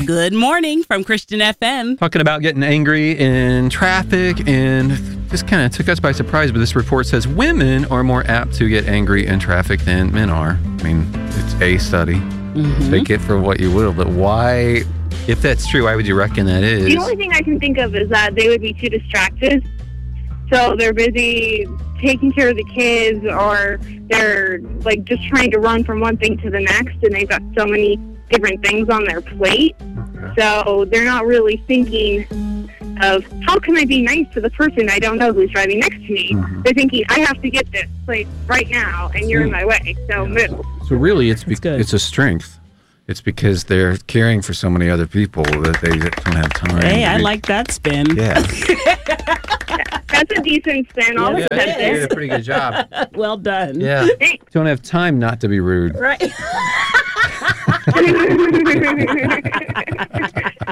Good morning from Christian FM. Talking about getting angry in traffic, and this kind of took us by surprise, but this report says women are more apt to get angry in traffic than men are. I mean, it's a study. Mm-hmm. Take it for what you will, but why, if that's true, why would you reckon that is? The only thing I can think of is that they would be too distracted. So they're busy taking care of the kids, or they're like just trying to run from one thing to the next, and they've got so many different things on their plate. So they're not really thinking of how can I be nice to the person I don't know who's driving next to me. Mm-hmm. They're thinking, I have to get this place right now, and you're in my way. So move. So really, it's a strength. It's because they're caring for so many other people that they don't have time. Hey, I like that spin. Yeah. That's a decent spin. You did a pretty good job. Well done. Yeah. Don't have time not to be rude. Right.